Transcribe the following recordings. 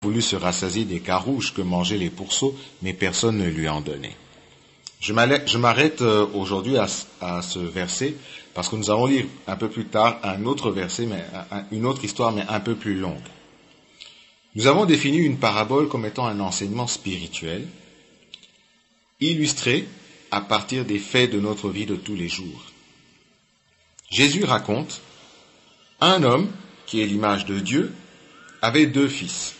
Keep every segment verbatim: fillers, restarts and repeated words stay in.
voulu se rassasier des carouges que mangeaient les pourceaux, mais personne ne lui en donnait. Je m'arrête aujourd'hui à, à ce verset parce que nous allons lire un peu plus tard un autre verset, mais un, une autre histoire, mais un peu plus longue. Nous avons défini une parabole comme étant un enseignement spirituel, illustré à partir des faits de notre vie de tous les jours. Jésus raconte, un homme, qui est l'image de Dieu, avait deux fils.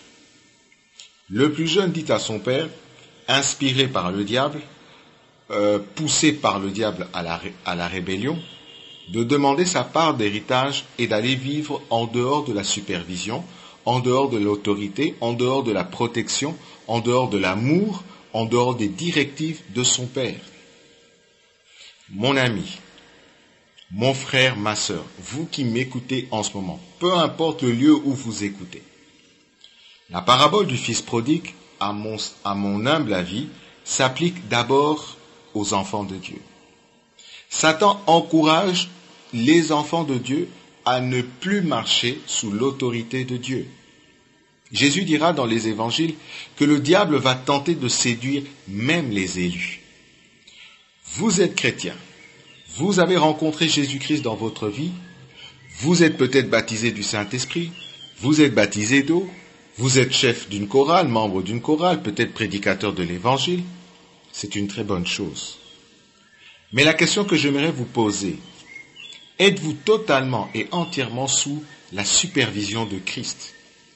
Le plus jeune dit à son père, inspiré par le diable, euh, poussé par le diable à la, à la rébellion, de demander sa part d'héritage et d'aller vivre en dehors de la supervision, en dehors de l'autorité, en dehors de la protection, en dehors de l'amour, en dehors des directives de son père. Mon ami, mon frère, ma sœur, vous qui m'écoutez en ce moment, peu importe le lieu où vous écoutez, la parabole du fils prodigue, à mon, à mon humble avis, s'applique d'abord aux enfants de Dieu. Satan encourage les enfants de Dieu à ne plus marcher sous l'autorité de Dieu. Jésus dira dans les évangiles que le diable va tenter de séduire même les élus. Vous êtes chrétien, vous avez rencontré Jésus-Christ dans votre vie, vous êtes peut-être baptisé du Saint-Esprit, vous êtes baptisé d'eau, vous êtes chef d'une chorale, membre d'une chorale, peut-être prédicateur de l'évangile, c'est une très bonne chose. Mais la question que j'aimerais vous poser, êtes-vous totalement et entièrement sous la supervision de Christ?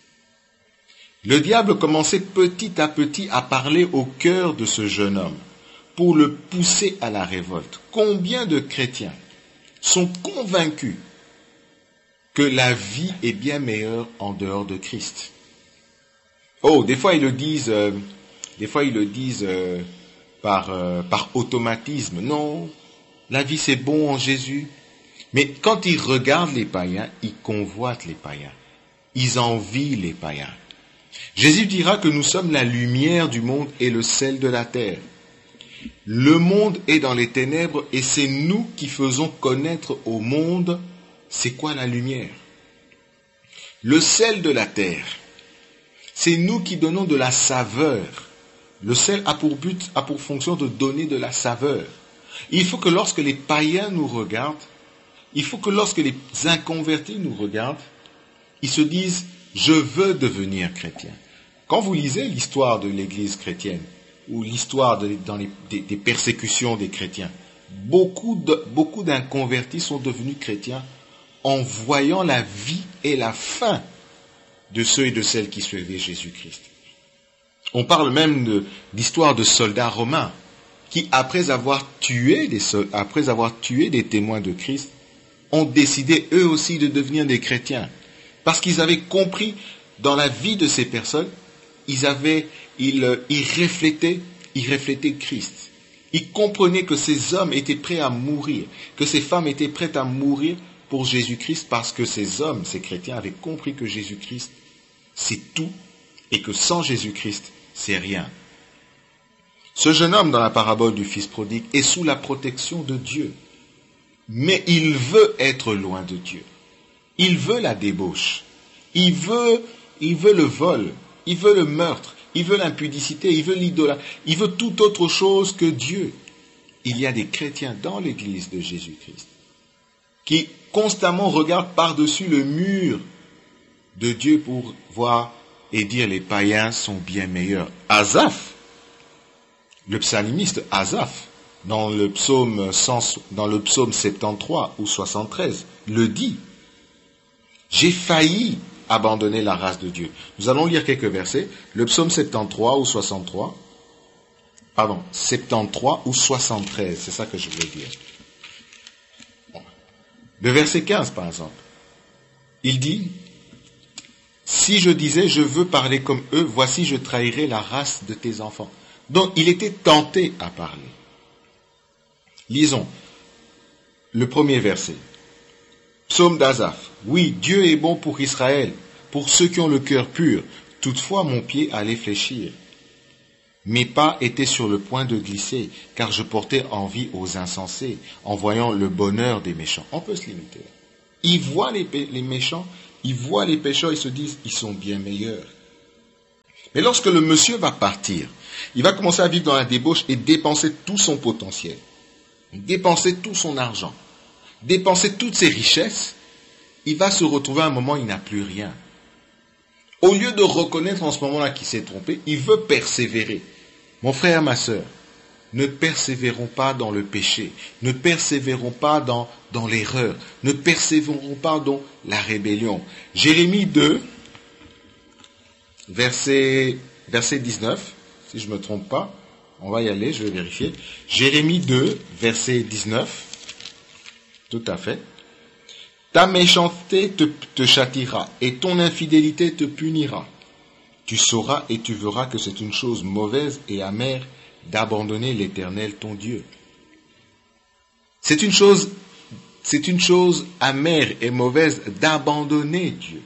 Le diable commençait petit à petit à parler au cœur de ce jeune homme pour le pousser à la révolte. Combien de chrétiens sont convaincus que la vie est bien meilleure en dehors de Christ? Oh, des fois ils le disent, euh, des fois ils le disent euh, par, euh, par automatisme. Non, la vie c'est bon en Jésus. Mais quand ils regardent les païens, ils convoitent les païens. Ils envient les païens. Jésus dira que nous sommes la lumière du monde et le sel de la terre. Le monde est dans les ténèbres et c'est nous qui faisons connaître au monde c'est quoi la lumière. Le sel de la terre, c'est nous qui donnons de la saveur. Le sel a pour but, a pour fonction de donner de la saveur. Il faut que lorsque les païens nous regardent, il faut que lorsque les inconvertis nous regardent, ils se disent « je veux devenir chrétien ». Quand vous lisez l'histoire de l'Église chrétienne, ou l'histoire de, dans les, des, des persécutions des chrétiens, beaucoup, de, beaucoup d'inconvertis sont devenus chrétiens en voyant la vie et la fin de ceux et de celles qui suivaient Jésus-Christ. On parle même de l'histoire de soldats romains qui, après avoir tué des, après avoir tué des témoins de Christ, ont décidé eux aussi de devenir des chrétiens. Parce qu'ils avaient compris dans la vie de ces personnes, ils avaient, ils, ils reflétaient, ils reflétaient Christ. Ils comprenaient que ces hommes étaient prêts à mourir, que ces femmes étaient prêtes à mourir pour Jésus-Christ parce que ces hommes, ces chrétiens avaient compris que Jésus-Christ, c'est tout et que sans Jésus-Christ, c'est rien. Ce jeune homme dans la parabole du fils prodigue est sous la protection de Dieu. Mais il veut être loin de Dieu. Il veut la débauche. Il veut, il veut le vol. Il veut le meurtre. Il veut l'impudicité. Il veut l'idolâtrie. Il veut toute autre chose que Dieu. Il y a des chrétiens dans l'église de Jésus-Christ qui constamment regardent par-dessus le mur de Dieu pour voir et dire les païens sont bien meilleurs. Asaph, le psalmiste Asaph, dans le psaume cent, dans le psaume soixante-treize ou soixante-treize, le dit. J'ai failli abandonner la race de Dieu. Nous allons lire quelques versets. Le psaume soixante-treize ou soixante-treize, pardon, soixante-treize ou soixante-treize, c'est ça que je voulais dire. Le verset quinze, par exemple, il dit, si je disais, je veux parler comme eux, voici, je trahirai la race de tes enfants. Donc, il était tenté à parler. Lisons le premier verset. Psaume d'Asaph. Oui, Dieu est bon pour Israël, pour ceux qui ont le cœur pur. Toutefois, mon pied allait fléchir. Mes pas étaient sur le point de glisser, car je portais envie aux insensés, en voyant le bonheur des méchants. On peut se limiter. Ils voient les, les méchants, ils voient les pécheurs, ils se disent, ils sont bien meilleurs. Mais lorsque le monsieur va partir, il va commencer à vivre dans la débauche et dépenser tout son potentiel, dépenser tout son argent, dépenser toutes ses richesses. Il va se retrouver à un moment où il n'a plus rien. Au lieu de reconnaître en ce moment-là qu'il s'est trompé, il veut persévérer. Mon frère, ma sœur, ne persévérons pas dans le péché, ne persévérons pas dans, dans l'erreur, ne persévérons pas dans la rébellion. Jérémie deux, verset, verset dix-neuf, si je ne me trompe pas, on va y aller, je vais vérifier. Jérémie deux, verset dix-neuf, tout à fait. Ta méchanceté te, te châtiera et ton infidélité te punira. Tu sauras et tu verras que c'est une chose mauvaise et amère d'abandonner l'Éternel ton Dieu. C'est une chose, c'est une chose amère et mauvaise d'abandonner Dieu.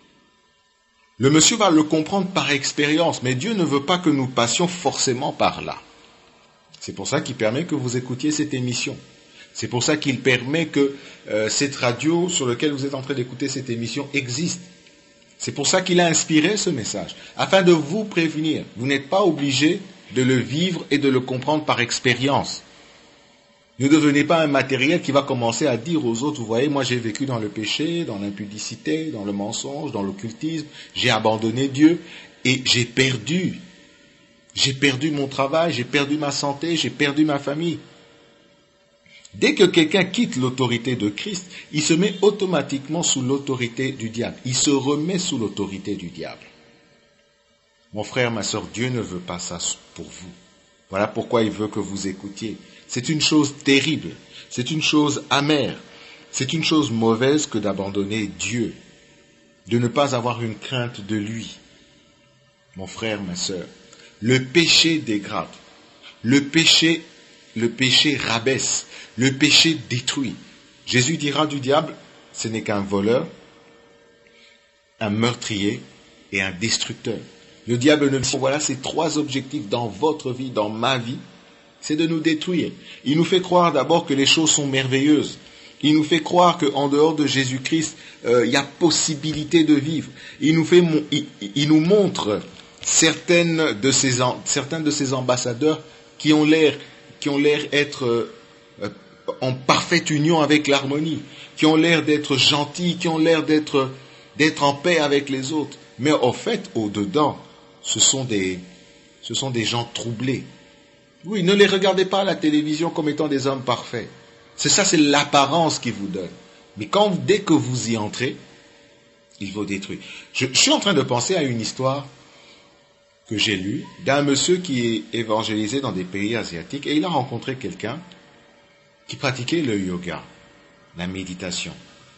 Le monsieur va le comprendre par expérience, mais Dieu ne veut pas que nous passions forcément par là. C'est pour ça qu'il permet que vous écoutiez cette émission. C'est pour ça qu'il permet que euh, cette radio sur laquelle vous êtes en train d'écouter cette émission existe. C'est pour ça qu'il a inspiré ce message, afin de vous prévenir. Vous n'êtes pas obligé de le vivre et de le comprendre par expérience. Ne devenez pas un matériel qui va commencer à dire aux autres, vous voyez, moi j'ai vécu dans le péché, dans l'impudicité, dans le mensonge, dans l'occultisme, j'ai abandonné Dieu et j'ai perdu. J'ai perdu mon travail, j'ai perdu ma santé, j'ai perdu ma famille. Dès que quelqu'un quitte l'autorité de Christ, il se met automatiquement sous l'autorité du diable. Il se remet sous l'autorité du diable. Mon frère, ma sœur, Dieu ne veut pas ça pour vous. Voilà pourquoi il veut que vous écoutiez. C'est une chose terrible, c'est une chose amère, c'est une chose mauvaise que d'abandonner Dieu, de ne pas avoir une crainte de lui. Mon frère, ma sœur, le péché dégrade, le péché, le péché rabaisse, le péché détruit. Jésus dira du diable, ce n'est qu'un voleur, un meurtrier et un destructeur. Le diable ne dit, voilà ces trois objectifs dans votre vie, dans ma vie, c'est de nous détruire. Il nous fait croire d'abord que les choses sont merveilleuses. Il nous fait croire qu'en dehors de Jésus-Christ, euh, il y a possibilité de vivre. Il nous, fait, il, il nous montre certaines de ces, certains de ces ambassadeurs qui ont l'air, qui ont l'air être euh, en parfaite union avec l'harmonie, qui ont l'air d'être gentils, qui ont l'air d'être, d'être en paix avec les autres. Mais au fait, au-dedans, ce sont des, ce sont des gens troublés. Oui, ne les regardez pas à la télévision comme étant des hommes parfaits. C'est ça, c'est l'apparence qu'ils vous donnent. Mais quand, dès que vous y entrez, ils vous détruisent. Je, je suis en train de penser à une histoire que j'ai lue d'un monsieur qui est évangélisé dans des pays asiatiques et il a rencontré quelqu'un qui pratiquait le yoga, la méditation.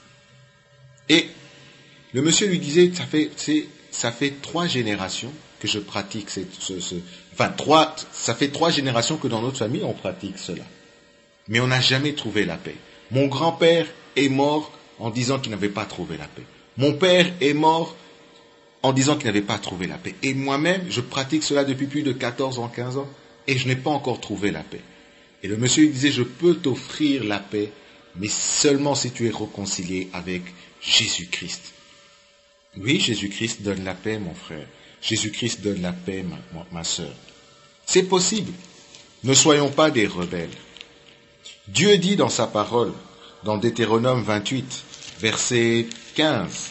Et le monsieur lui disait, ça fait, c'est, ça fait trois générations que je pratique ce, ce, ce enfin trois, ça fait trois générations que dans notre famille on pratique cela. Mais on n'a jamais trouvé la paix. Mon grand-père est mort en disant qu'il n'avait pas trouvé la paix. Mon père est mort en disant qu'il n'avait pas trouvé la paix. Et moi-même, je pratique cela depuis plus de quatorze ans, quinze ans, et je n'ai pas encore trouvé la paix. Et le monsieur il disait, je peux t'offrir la paix, mais seulement si tu es réconcilié avec Jésus-Christ. Oui, Jésus-Christ donne la paix, mon frère. Jésus-Christ donne la paix, ma, ma, ma sœur. C'est possible. Ne soyons pas des rebelles. Dieu dit dans sa parole, dans Deutéronome vingt-huit, verset quinze,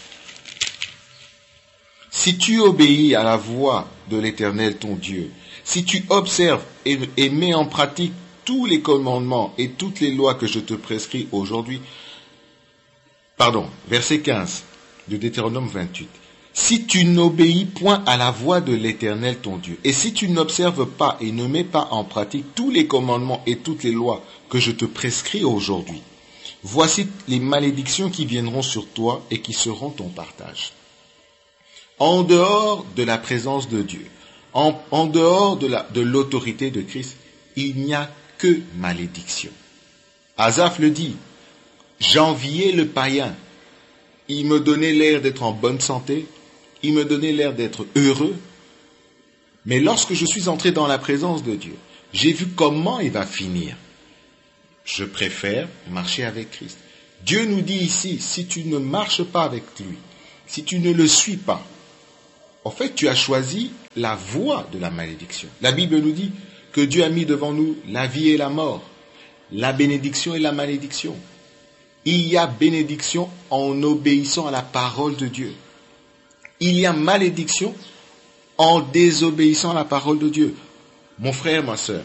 « Si tu obéis à la voix de l'Éternel ton Dieu, si tu observes et, et mets en pratique tous les commandements et toutes les lois que je te prescris aujourd'hui, pardon, verset quinze de Deutéronome vingt-huit, si tu n'obéis point à la voix de l'Éternel ton Dieu, et si tu n'observes pas et ne mets pas en pratique tous les commandements et toutes les lois que je te prescris aujourd'hui, voici les malédictions qui viendront sur toi et qui seront ton partage. En dehors de la présence de Dieu, en, en dehors de, la, de l'autorité de Christ, il n'y a que malédiction. Asaph le dit, j'enviais le païen. Il me donnait l'air d'être en bonne santé, il me donnait l'air d'être heureux, mais lorsque je suis entré dans la présence de Dieu, j'ai vu comment il va finir. Je préfère marcher avec Christ. Dieu nous dit ici, si tu ne marches pas avec lui, si tu ne le suis pas, en fait tu as choisi la voie de la malédiction. La Bible nous dit que Dieu a mis devant nous la vie et la mort, la bénédiction et la malédiction. Il y a bénédiction en obéissant à la parole de Dieu. Il y a malédiction en désobéissant à la parole de Dieu. Mon frère, ma sœur,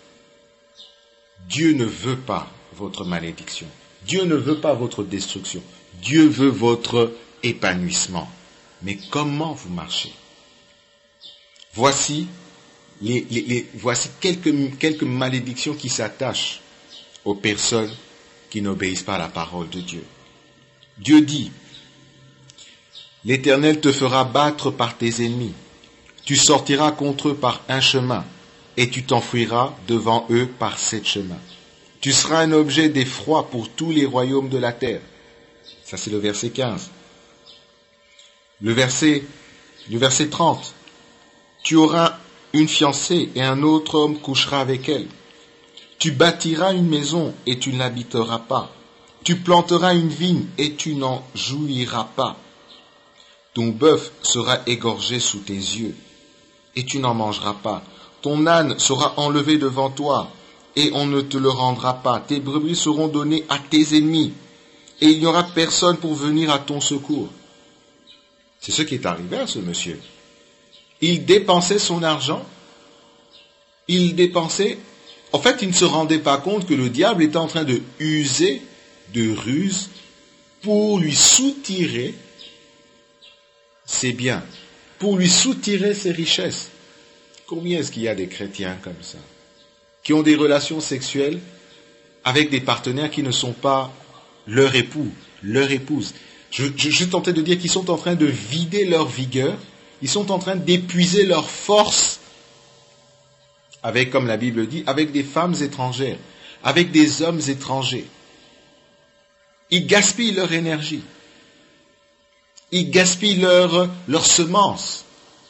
Dieu ne veut pas votre malédiction. Dieu ne veut pas votre destruction. Dieu veut votre épanouissement. Mais comment vous marchez? Voici, les, les, les, voici quelques, quelques malédictions qui s'attachent aux personnes qui n'obéissent pas à la parole de Dieu. Dieu dit, « L'Éternel te fera battre par tes ennemis. Tu sortiras contre eux par un chemin, et tu t'enfuiras devant eux par sept chemins. Tu seras un objet d'effroi pour tous les royaumes de la terre. » Ça, c'est le verset quinze. Le verset, le verset trente. « Tu auras une fiancée et un autre homme couchera avec elle. Tu bâtiras une maison et tu ne l'habiteras pas. Tu planteras une vigne et tu n'en jouiras pas. Ton bœuf sera égorgé sous tes yeux et tu n'en mangeras pas. Ton âne sera enlevé devant toi et on ne te le rendra pas. Tes brebis seront données à tes ennemis et il n'y aura personne pour venir à ton secours. » C'est ce qui est arrivé à ce monsieur. Il dépensait son argent. Il dépensait... En fait, il ne se rendait pas compte que le diable était en train de user de ruse pour lui soutirer ses biens, pour lui soutirer ses richesses. Combien est-ce qu'il y a des chrétiens comme ça, qui ont des relations sexuelles avec des partenaires qui ne sont pas leur époux, leur épouse? Je, je, je tentais de dire qu'ils sont en train de vider leur vigueur, ils sont en train d'épuiser leur force avec, comme la Bible dit, avec des femmes étrangères, avec des hommes étrangers. Ils gaspillent leur énergie. Ils gaspillent leur, leur semence.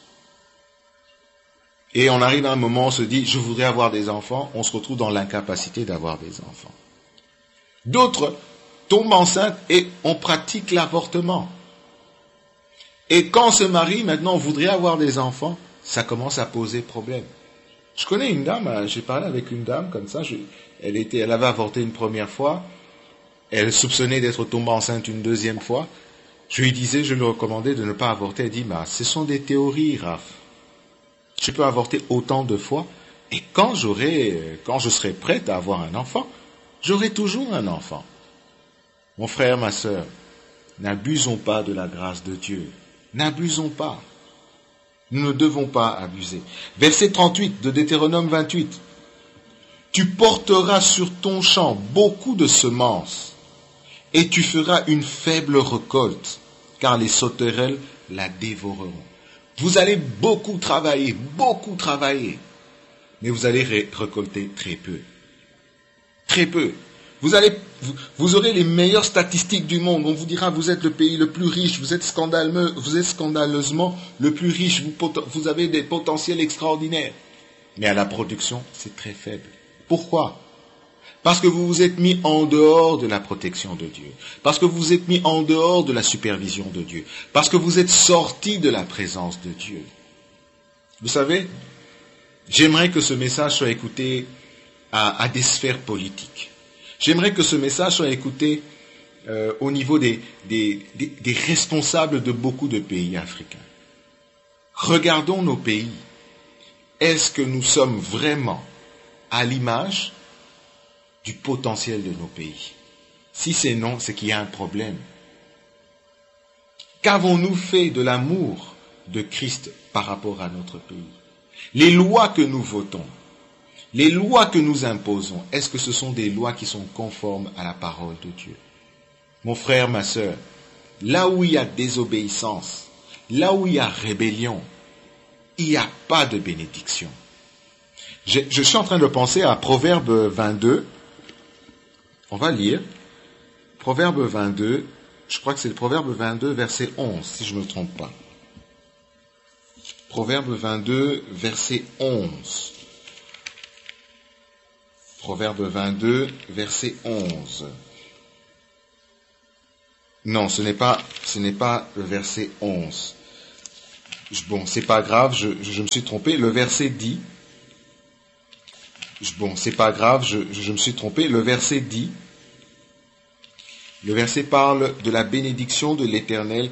Et on arrive à un moment, on se dit, je voudrais avoir des enfants, on se retrouve dans l'incapacité d'avoir des enfants. D'autres tombent enceintes et on pratique l'avortement. Et quand on se marie, maintenant on voudrait avoir des enfants, ça commence à poser problème. Je connais une dame, j'ai parlé avec une dame comme ça, je, elle, était, elle avait avorté une première fois, elle soupçonnait d'être tombée enceinte une deuxième fois. Je lui disais, je lui recommandais de ne pas avorter. Elle dit, bah, ce sont des théories, Raph. Je peux avorter autant de fois, et quand j'aurai, quand je serai prête à avoir un enfant, j'aurai toujours un enfant. Mon frère, ma sœur, n'abusons pas de la grâce de Dieu. N'abusons pas. Nous ne devons pas abuser. Verset trente-huit de Deutéronome vingt-huit. Tu porteras sur ton champ beaucoup de semences, et tu feras une faible récolte, car les sauterelles la dévoreront. Vous allez beaucoup travailler, beaucoup travailler, mais vous allez ré- récolter très peu. Très peu. Vous, allez, vous, vous aurez les meilleures statistiques du monde. On vous dira, vous êtes le pays le plus riche, vous êtes, scandaleux, vous êtes scandaleusement le plus riche, vous, vous avez des potentiels extraordinaires. Mais à la production, c'est très faible. Pourquoi ? Parce que vous vous êtes mis en dehors de la protection de Dieu. Parce que vous vous êtes mis en dehors de la supervision de Dieu. Parce que vous êtes sortis de la présence de Dieu. Vous savez, j'aimerais que ce message soit écouté à, à des sphères politiques. J'aimerais que ce message soit écouté euh, au niveau des, des, des, des responsables de beaucoup de pays africains. Regardons nos pays. Est-ce que nous sommes vraiment à l'image du potentiel de nos pays? Si c'est non, c'est qu'il y a un problème. Qu'avons-nous fait de l'amour de Christ par rapport à notre pays? Les lois que nous votons, les lois que nous imposons, est-ce que ce sont des lois qui sont conformes à la parole de Dieu? Mon frère, ma sœur, là où il y a désobéissance, là où il y a rébellion, il n'y a pas de bénédiction. Je, je suis en train de penser à Proverbe vingt-deux. On va lire. Proverbe vingt-deux, je crois que c'est le Proverbe vingt-deux, verset onze, si je ne me trompe pas. Proverbe vingt-deux, verset onze. Proverbe vingt-deux, verset onze. Non, ce n'est pas, ce n'est pas le verset onze. Bon, c'est pas grave, je, je me suis trompé. Le verset dit, bon, c'est pas grave, je, je me suis trompé. Le verset dit, le verset parle de la bénédiction de l'Éternel